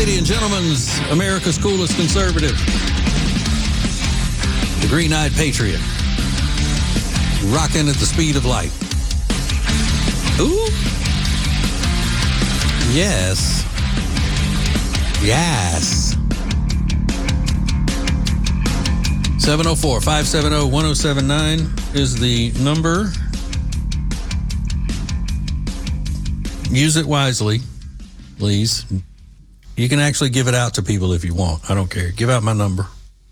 Ladies and gentlemen, America's coolest conservative, the green-eyed patriot, rocking at the speed of light. Ooh. Yes. Yes. 704-570-1079 is the number. Use it wisely, please. You can actually give it out to people if you want. I don't care. Give out my number.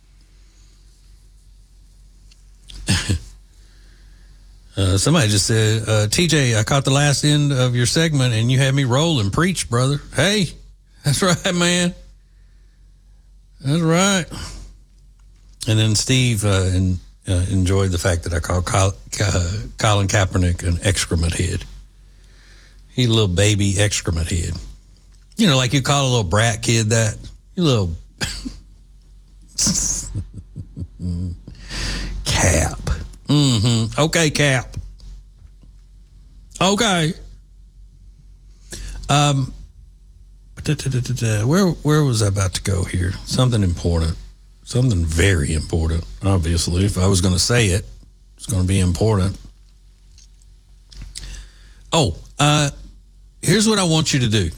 Somebody just said, TJ, I caught the last end of your segment and you had me rolling. Preach, brother. Hey, that's right, man. That's right. And then Steve enjoyed the fact that I called Colin Kaepernick an excrement head. He's a little baby excrement head. You know, like you call a little brat kid that. You little Cap. Mm-hmm. Okay, Cap. Okay. Where was I about to go here? Something important. Something very important, obviously. If I was going to say it, it's going to be important. Oh, here's what I want you to do.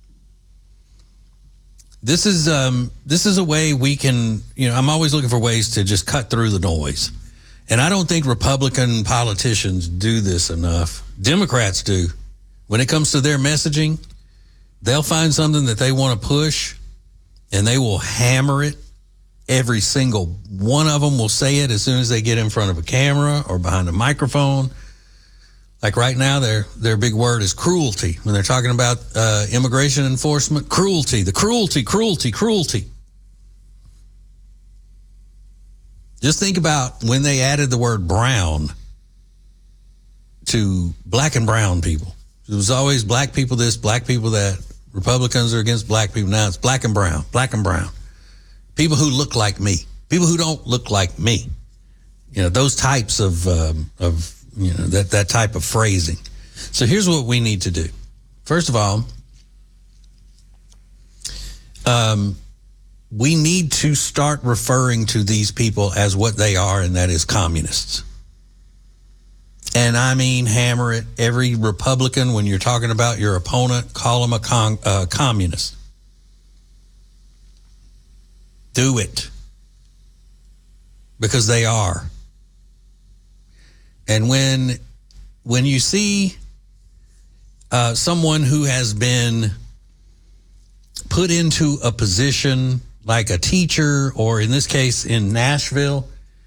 This is a way we can, I'm always looking for ways to just cut through the noise. And I don't think Republican politicians do this enough. Democrats do. When it comes to their messaging, they'll find something that they want to push and they will hammer it. Every single one of them will say it as soon as they get in front of a camera or behind a microphone. Like right now, their big word is cruelty. When they're talking about immigration enforcement, cruelty, the cruelty. Just think about when they added the word brown to black and brown people. It was always black people this, black people that. Republicans are against black people. Now it's black and brown. People who look like me. People who don't look like me. Those types of that type of phrasing. So here's what we need to do. First of all, we need to start referring to these people as what they are, and that is communists. And I mean, hammer it. Every Republican, when you're talking about your opponent, call them a communist. Do it. Because they are. And when you see someone who has been put into a position like a teacher, or in this case in Nashville,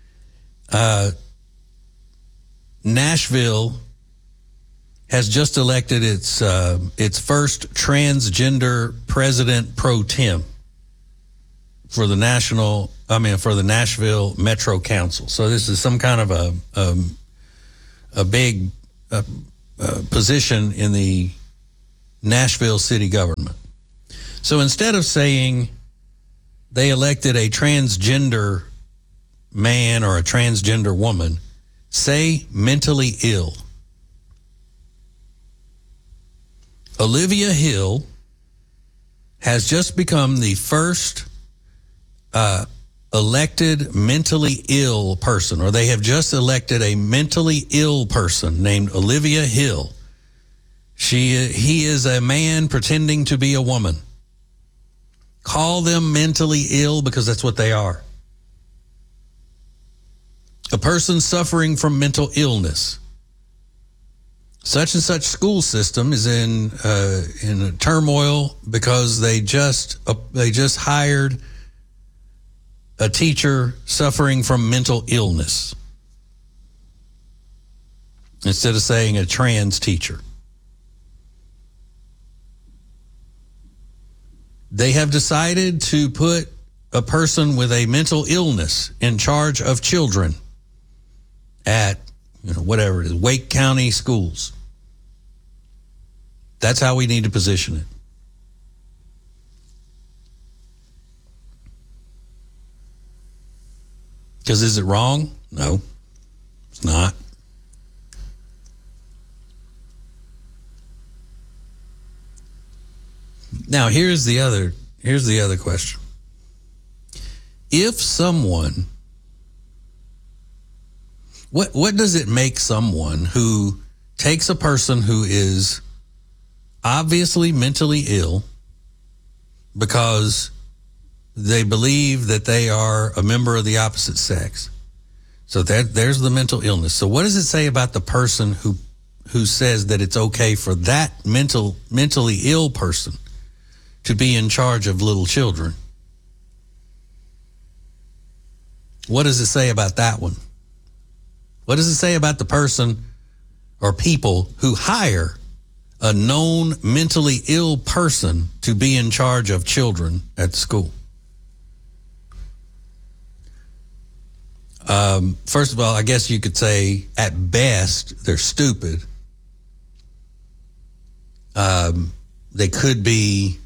Nashville has just elected its first transgender president pro tem for the Nashville Metro Council. So this is some kind of a big position in the Nashville city government. So instead of saying they elected a transgender man or a transgender woman, say mentally ill. Olivia Hill has just become the first elected mentally ill person, or they have just elected a mentally ill person named Olivia Hill. He is a man pretending to be a woman. Call them mentally ill because that's what they are. A person suffering from mental illness. Such and such school system is in a turmoil because they just hired a teacher suffering from mental illness instead of saying a trans teacher. They have decided to put a person with a mental illness in charge of children at, whatever it is, Wake County schools. That's how we need to position it. Because is it wrong? No, it's not. Now, here's the other Here's the other question. If someone, what does it make someone who takes a person who is obviously mentally ill because they believe that they are a member of the opposite sex? So there's the mental illness. So what does it say about the person who says that it's okay for that mentally ill person to be in charge of little children? What does it say about that one? What does it say about the person or people who hire a known mentally ill person to be in charge of children at the school? First of all, I guess you could say at best they're stupid. They could be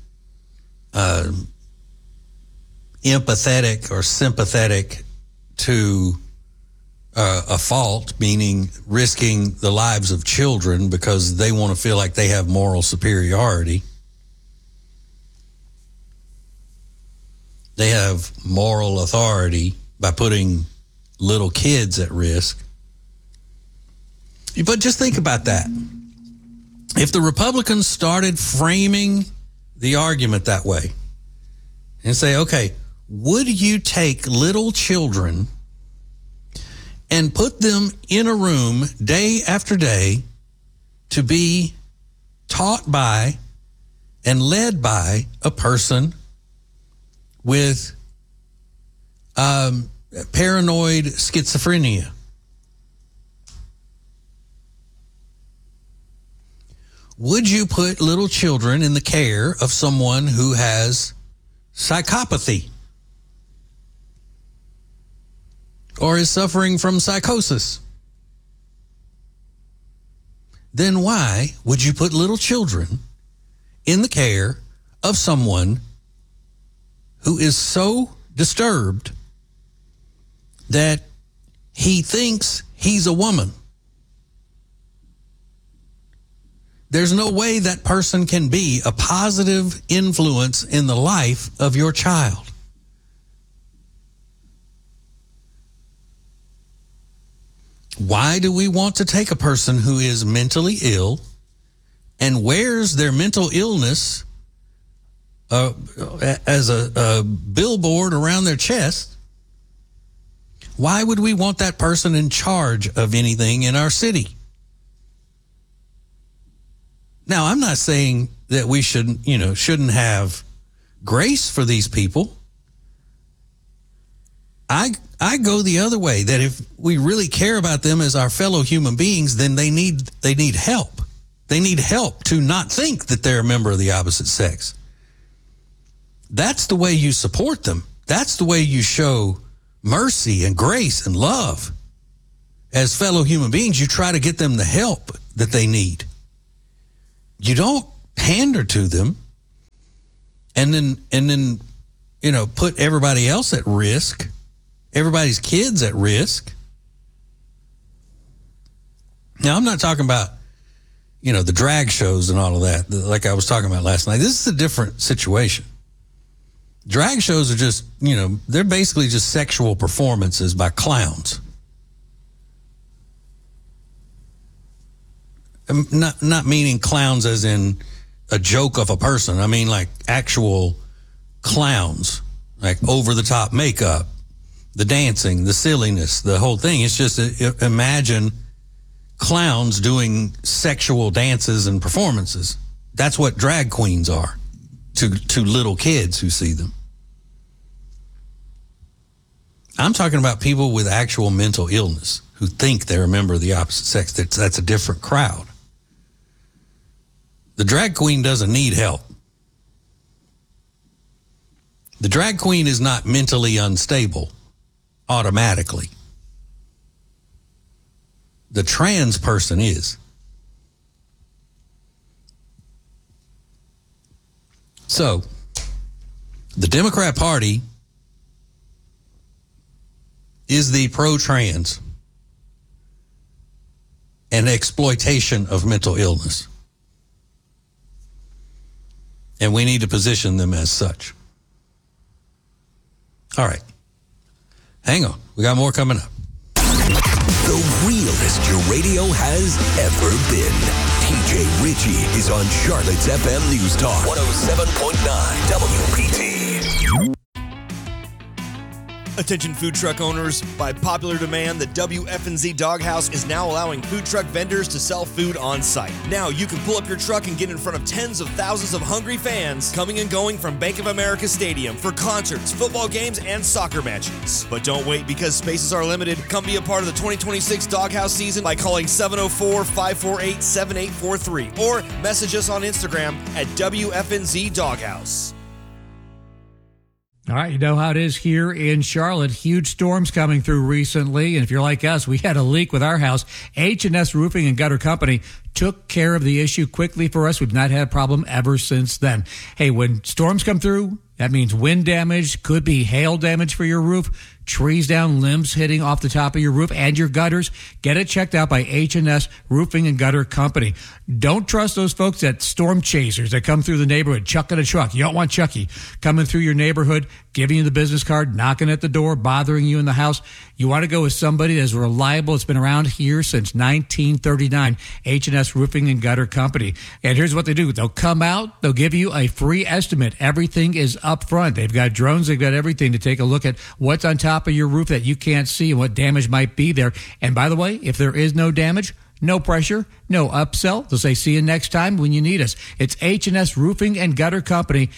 empathetic or sympathetic to a fault, meaning risking the lives of children because they want to feel like they have moral superiority. They have moral authority by putting little kids at risk. But just think about that. If the Republicans started framing the argument that way and say, okay, would you take little children and put them in a room day after day to be taught by and led by a person with paranoid schizophrenia? Would you put little children in the care of someone who has psychopathy or is suffering from psychosis? Then why would you put little children in the care of someone who is so disturbed that he thinks he's a woman? There's no way that person can be a positive influence in the life of your child. Why do we want to take a person who is mentally ill and wears their mental illness as a billboard around their chest? Why would we want that person in charge of anything in our city? Now, I'm not saying that we shouldn't have grace for these people. I go the other way, that if we really care about them as our fellow human beings, then they need help. They need help to not think that they're a member of the opposite sex. That's the way you support them. That's the way you show mercy and grace and love. As fellow human beings, you try to get them the help that they need. You don't pander to them and then put everybody else at risk, everybody's kids at risk. Now, I'm not talking about, the drag shows and all of that, like I was talking about last night. This is a different situation. Drag shows are just, they're basically just sexual performances by clowns. Not meaning clowns as in a joke of a person. I mean like actual clowns, like over-the-top makeup, the dancing, the silliness, the whole thing. It's just imagine clowns doing sexual dances and performances. That's what drag queens are to little kids who see them. I'm talking about people with actual mental illness who think they're a member of the opposite sex. That's a different crowd. The drag queen doesn't need help. The drag queen is not mentally unstable automatically. The trans person is. So, the Democrat Party is the pro-trans and exploitation of mental illness. And we need to position them as such. All right. Hang on. We got more coming up. The realest your radio has ever been. TJ Ritchie is on Charlotte's FM News Talk 107.9 WPT. Attention food truck owners, by popular demand, the WFNZ Doghouse is now allowing food truck vendors to sell food on site. Now you can pull up your truck and get in front of tens of thousands of hungry fans coming and going from Bank of America Stadium for concerts, football games, and soccer matches. But don't wait, because spaces are limited. Come be a part of the 2026 Doghouse season by calling 704-548-7843 or message us on Instagram at WFNZ Doghouse. All right, you know how it is here in Charlotte. Huge storms coming through recently, and if you're like us, we had a leak with our house. H&S Roofing and Gutter Company took care of the issue quickly for us. We've not had a problem ever since then. Hey, when storms come through, that means wind damage, could be hail damage for your roof, trees down, limbs hitting off the top of your roof and your gutters. Get it checked out by H&S Roofing and Gutter Company. Don't trust those folks at storm chasers that come through the neighborhood, chucking a truck. You don't want Chucky coming through your neighborhood, giving you the business card, knocking at the door, bothering you in the house. You want to go with somebody that's reliable. It's been around here since 1939, H&S Roofing and Gutter Company. And here's what they do. They'll come out. They'll give you a free estimate. Everything is up front. They've got drones. They've got everything to take a look at what's on top of your roof that you can't see and what damage might be there. And by the way, if there is no damage, no pressure, no upsell. They'll say, see you next time when you need us. It's H&S Roofing and Gutter Company,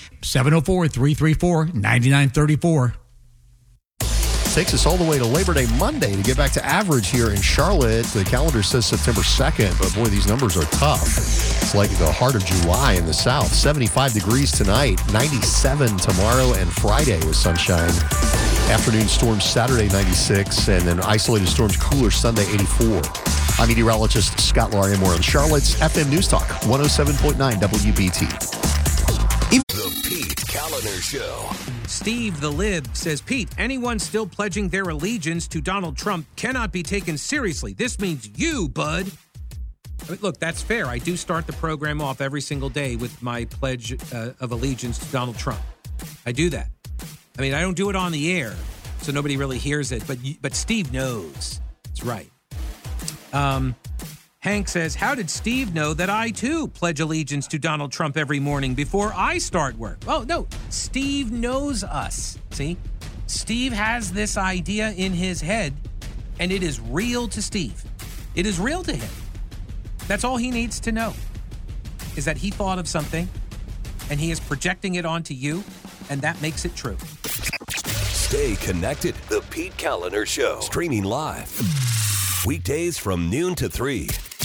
704-334-9934. Takes us all the way to Labor Day Monday to get back to average here in Charlotte. The calendar says September 2nd, but boy, these numbers are tough. It's like the heart of July in the south. 75 degrees tonight, 97 tomorrow and Friday with sunshine. Afternoon storms Saturday, 96, and then isolated storms cooler Sunday, 84. I'm meteorologist Scott Laurier. More on Charlotte's FM News Talk, 107.9 WBT. The Pete Kaliner Show. Steve the Lib says, Pete, anyone still pledging their allegiance to Donald Trump cannot be taken seriously. This means you, bud. I mean, look, that's fair. I do start the program off every single day with my pledge of allegiance to Donald Trump. I do that. I mean, I don't do it on the air, so nobody really hears it, but Steve knows. That's right. Hank says, how did Steve know that I, too, pledge allegiance to Donald Trump every morning before I start work? Oh, no. Steve knows us. See? Steve has this idea in his head, and it is real to Steve. It is real to him. That's all he needs to know, is that he thought of something, and he is projecting it onto you, and that makes it true. Stay connected. The Pete Kaliner Show. Streaming live. Weekdays from noon to 3.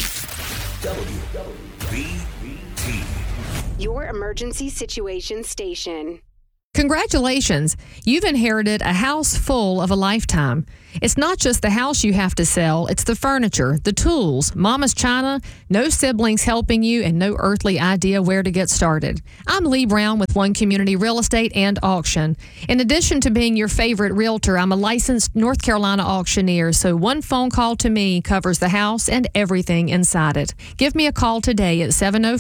WBT. Your emergency situation station. Congratulations, you've inherited a house full of a lifetime. It's not just the house you have to sell, it's the furniture, the tools, mama's china, no siblings helping you, and no earthly idea where to get started. I'm Lee Brown with One Community Real Estate and Auction. In addition to being your favorite realtor, I'm a licensed North Carolina auctioneer, so one phone call to me covers the house and everything inside it. Give me a call today at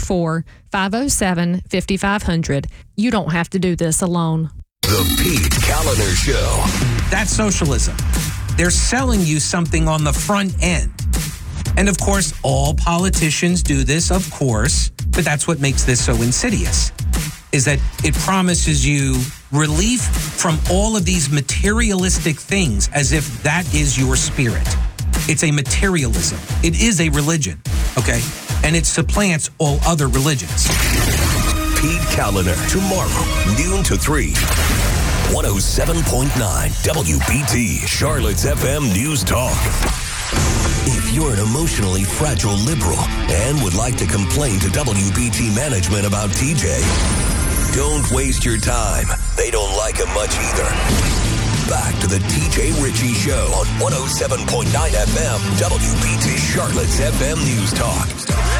704-507-5500. You don't have to do this alone. The Pete Kaliner Show. That's socialism. They're selling you something on the front end. And of course, all politicians do this, of course, but that's what makes this so insidious, is that it promises you relief from all of these materialistic things as if that is your spirit. It's a materialism. It is a religion, okay? And it supplants all other religions. Pete Kaliner, tomorrow, noon to 3. 107.9 WBT, Charlotte's FM News Talk. If you're an emotionally fragile liberal and would like to complain to WBT management about TJ, don't waste your time. They don't like him much either. Back to the TJ Ritchie Show on 107.9 FM WBT, Charlotte's FM News Talk.